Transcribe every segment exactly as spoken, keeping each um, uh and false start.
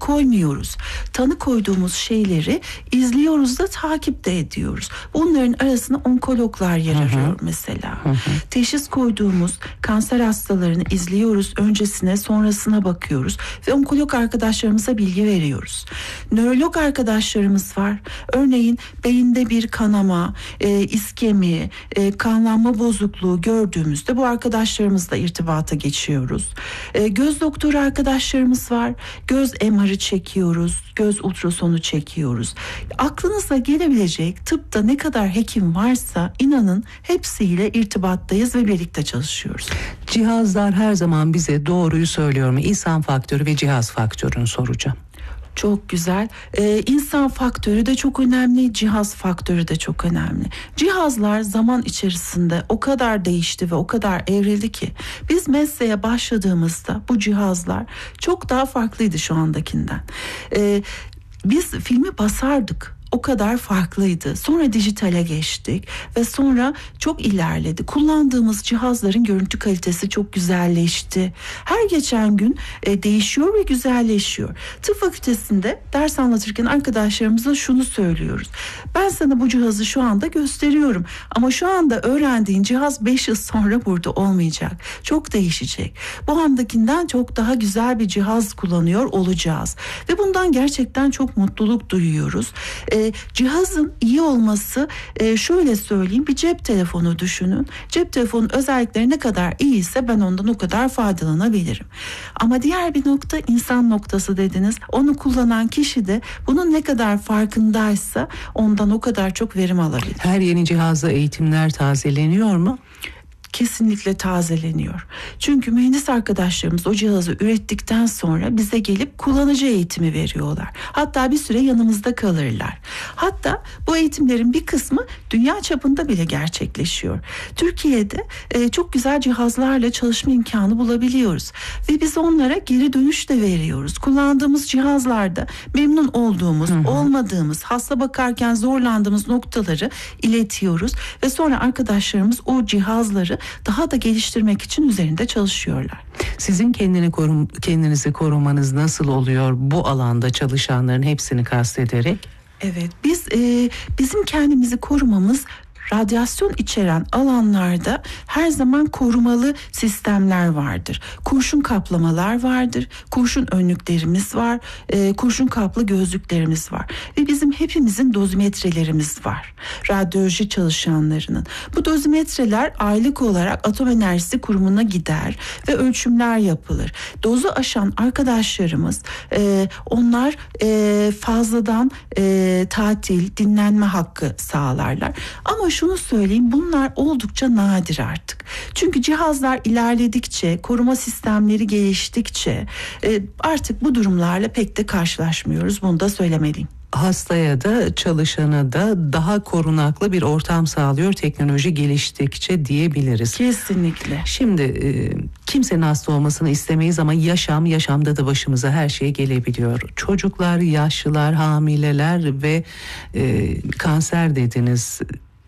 koymuyoruz. Tanı koyduğumuz şeyleri izliyoruz da takip de ediyoruz. Bunların arasında onkologlar yer arıyor mesela. Hı hı. Teşhis koyduğumuz kanser hastalarını izliyoruz. Öncesine sonrasına bakıyoruz. Ve onkolog arkadaşlarımıza bilgi veriyoruz. Nörolog arkadaşlarımız var. Örneğin beyinde bir kanama, e, iskemi, e, kanlanma bozukluğu gördüğümüzde bu arkadaşlarımızla irtibata geçiyoruz. E, göz doktoru arkadaşlarımız var. Göz M R'ı çekiyoruz. Göz ultrasonu çekiyoruz. Aklınıza gelebilecek tıpta ne kadar hekim varsa inanın hepsiyle irtibattayız ve birlikte çalışıyoruz. Cihazlar her zaman bize doğruyu söylüyor mu? İnsan faktörü ve cihaz faktörünü soracağım. Çok güzel. Ee, insan faktörü de çok önemli, cihaz faktörü de çok önemli. Cihazlar zaman içerisinde o kadar değişti ve o kadar evrildi ki biz mesleğe başladığımızda bu cihazlar çok daha farklıydı şu andakinden. Ee, biz filmi basardık. O kadar farklıydı. Sonra dijitale geçtik ve sonra çok ilerledi. Kullandığımız cihazların görüntü kalitesi çok güzelleşti. Her geçen gün e, değişiyor ve güzelleşiyor. Tıp fakültesinde ders anlatırken arkadaşlarımıza şunu söylüyoruz. Ben sana bu cihazı şu anda gösteriyorum ama şu anda öğrendiğin cihaz beş yıl sonra burada olmayacak. Çok değişecek. Bu andakinden çok daha güzel bir cihaz kullanıyor olacağız. Ve bundan gerçekten çok mutluluk duyuyoruz. E, E, cihazın iyi olması, e, şöyle söyleyeyim, bir cep telefonu düşünün. Cep telefonun özellikleri ne kadar iyiyse ben ondan o kadar faydalanabilirim. Ama diğer bir nokta insan noktası dediniz. Onu kullanan kişi de bunun ne kadar farkındaysa ondan o kadar çok verim alabilir. Her yeni cihazla eğitimler tazeleniyor mu? Kesinlikle tazeleniyor. Çünkü mühendis arkadaşlarımız o cihazı ürettikten sonra bize gelip kullanıcı eğitimi veriyorlar. Hatta bir süre yanımızda kalırlar. Hatta bu eğitimlerin bir kısmı dünya çapında bile gerçekleşiyor. Türkiye'de e, çok güzel cihazlarla çalışma imkanı bulabiliyoruz. Ve biz onlara geri dönüş de veriyoruz. Kullandığımız cihazlarda memnun olduğumuz, hı hı. olmadığımız, hasta bakarken zorlandığımız noktaları iletiyoruz. Ve sonra arkadaşlarımız o cihazları daha da geliştirmek için üzerinde çalışıyorlar. Sizin kendini korum, kendinizi korumanız nasıl oluyor bu alanda çalışanların hepsini kastederek? Evet, biz e, bizim kendimizi korumamız radyasyon içeren alanlarda her zaman korumalı sistemler vardır. Kurşun kaplamalar vardır. Kurşun önlüklerimiz var. E, kurşun kaplı gözlüklerimiz var. Ve bizim hepimizin dozimetrelerimiz var. Radyoloji çalışanlarının. Bu dozimetreler aylık olarak Atom Enerjisi Kurumu'na gider ve ölçümler yapılır. Dozu aşan arkadaşlarımız e, onlar e, fazladan e, tatil, dinlenme hakkı sağlarlar. Ama şunu söyleyeyim, bunlar oldukça nadir artık. Çünkü cihazlar ilerledikçe, koruma sistemleri geliştikçe e, artık bu durumlarla pek de karşılaşmıyoruz. Bunu da söylemeliyim. Hastaya da çalışana da daha korunaklı bir ortam sağlıyor teknoloji geliştikçe diyebiliriz. Kesinlikle. Şimdi e, kimsenin hasta olmasını istemeyiz ama yaşam, yaşamda da başımıza her şey gelebiliyor. Çocuklar, yaşlılar, hamileler ve e, kanser dediniz.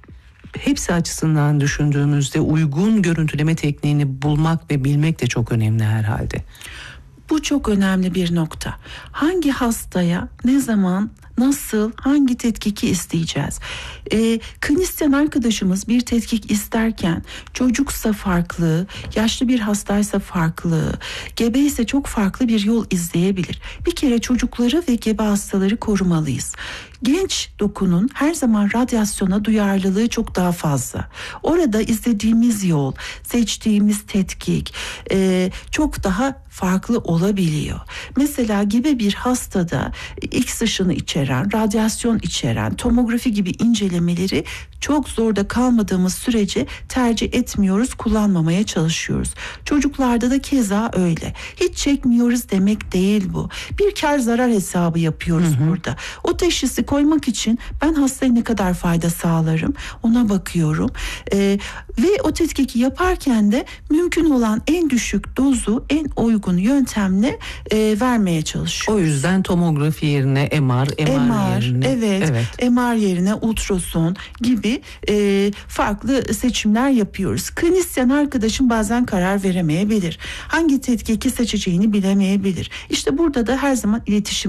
Hepsi açısından düşündüğümüzde uygun görüntüleme tekniğini bulmak ve bilmek de çok önemli herhalde. Bu çok önemli bir nokta. Hangi hastaya, ne zaman, nasıl, hangi tetkiki isteyeceğiz? E, klinisyen arkadaşımız bir tetkik isterken çocuksa farklı, yaşlı bir hastaysa farklı, gebe ise çok farklı bir yol izleyebilir. Bir kere çocukları ve gebe hastaları korumalıyız. Genç dokunun her zaman radyasyona duyarlılığı çok daha fazla. Orada izlediğimiz yol, seçtiğimiz tetkik e, çok daha farklı olabiliyor. Mesela gebe bir hastada X ışını içeren, radyasyon içeren, tomografi gibi incelemeleri çok zorda kalmadığımız sürece tercih etmiyoruz, kullanmamaya çalışıyoruz. Çocuklarda da keza öyle. Hiç çekmiyoruz demek değil bu. Bir kar zarar hesabı yapıyoruz hı hı. burada. O teşhisi koymak için ben hastaya ne kadar fayda sağlarım ona bakıyorum. Ee, ve o tetkiki yaparken de mümkün olan en düşük dozu en uygun yöntemle e, vermeye çalışıyoruz. O yüzden tomografi yerine M R, M R, M R yerine evet, evet. M R yerine ultrason gibi e, farklı seçimler yapıyoruz. Klinisyen arkadaşım bazen karar veremeyebilir. Hangi tetkiki seçeceğini bilemeyebilir. İşte burada da her zaman iletişim